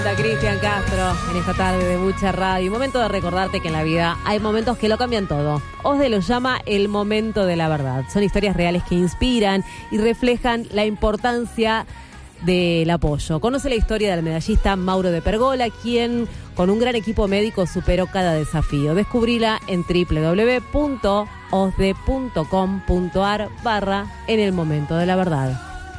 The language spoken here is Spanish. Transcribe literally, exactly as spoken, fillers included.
Cristian Castro en esta tarde de mucha radio. Momento de recordarte que en la vida hay momentos que lo cambian todo. OSDE lo llama el momento de la verdad. Son historias reales que inspiran y reflejan la importancia del apoyo. Conoce la historia del medallista Mauro de Pergola, quien con un gran equipo médico superó cada desafío. Descubrila en doble u doble u doble u punto osde punto com punto ar barra en el momento de la verdad.